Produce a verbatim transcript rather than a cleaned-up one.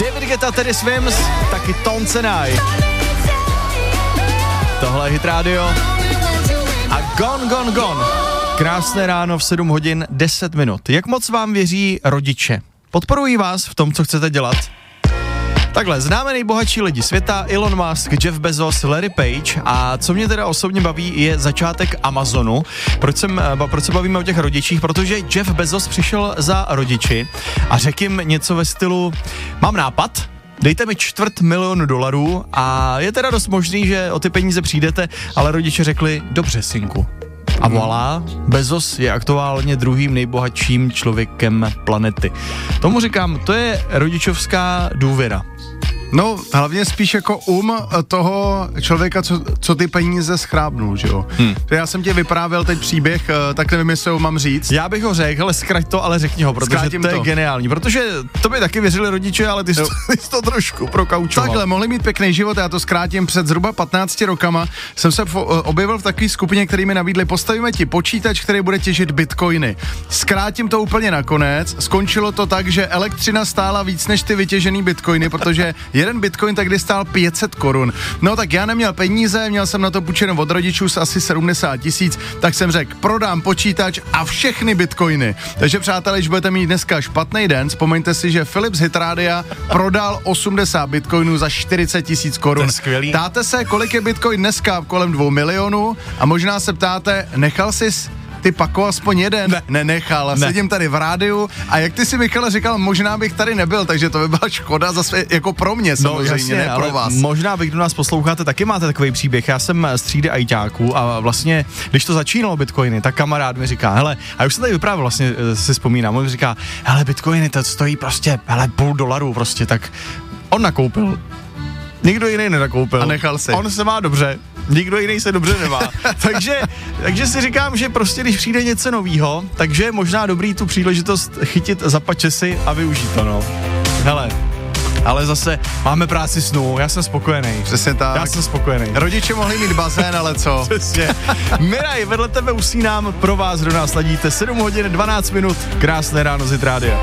David Guetta, Teddy Swims, taky Tom Cenaj. Tohle je Hit Radio. A Gone, Gone, Gone. Krásné ráno v sedm hodin deset minut. Jak moc vám věří rodiče? Podporují vás v tom, co chcete dělat? Takhle, známe nejbohatší lidi světa, Elon Musk, Jeff Bezos, Larry Page, a co mě teda osobně baví, je začátek Amazonu. Proč, jsem, proč se bavíme o těch rodičích? Protože Jeff Bezos přišel za rodiči a řekl jim něco ve stylu, mám nápad, dejte mi čtvrt milionu dolarů, a je teda dost možný, že o ty peníze přijdete, ale rodiče řekli, dobře, synku. A voilà, Bezos je aktuálně druhým nejbohatším člověkem planety. Tomu říkám, to je rodičovská důvěra. No, hlavně spíš jako um toho člověka, co, co ty peníze schrábnul, že jo. Hmm. Já jsem ti vyprávěl teď příběh, tak nevím, jestli ho mám říct. Já bych ho řekl, ale zkrať to, ale řekni ho, protože Zkrátím to je to. geniální, protože to by taky věřili rodiče, ale ty jsi to, ty jsi to trošku prokaučoval. Takhle, mohli mít pěkný život, já to zkrátím. Před zhruba patnácti rokama jsem se objevil v takové skupině, který mi nabídli, postavíme ti počítač, který bude těžit bitcoiny. Zkrátím to úplně nakonec, skončilo to tak, že elektřina stála víc než ty vytěžený bitcoiny, protože jeden bitcoin tehdy stál pět set korun. No tak já neměl peníze, měl jsem na to půjčeno od rodičů z asi sedmdesát tisíc, tak jsem řekl, prodám počítač a všechny bitcoiny. Takže přátelé, když budete mít dneska špatný den, vzpomeňte si, že Philips Hit Radia prodal osmdesát bitcoinů za čtyřicet tisíc korun. Ptáte se, kolik je bitcoin dneska? Kolem dvou milionů, a možná se ptáte, nechal jsi ty Pako aspoň jeden? Ne. Nenechal. Ne. Sedím tady v rádiu a jak ty si, Michale, říkal, možná bych tady nebyl, takže to by byla škoda zase jako pro mě samozřejmě, no, jasně, ne pro vás. Možná vy, kdo nás posloucháte, taky máte takový příběh. Já jsem z třídy ajťáků a vlastně, když to začínalo bitcoiny, tak kamarád mi říká, hele, a už jsem tady vyprávěl, vlastně si vzpomínám, on mi říká, hele, bitcoiny, to stojí prostě, hele, půl dolaru prostě, tak on nakoupil. Nikdo jiný nenakoupil. A nechal si. On se má dobře, nikdo jiný se dobře nemá. takže, takže si říkám, že prostě když přijde něco novýho, takže je možná dobrý tu příležitost chytit za pačesy a využít to, no. Hele, ale zase máme práci snů, já jsem spokojený. Přesně tak. Já jsem spokojený. Rodiče mohli mít bazén, ale co? Přesně. Miraj, vedle tebe usínám, pro vás, kdo nás ladíte, sedm hodin dvanáct minut, krásné ráno z Hit Rádia.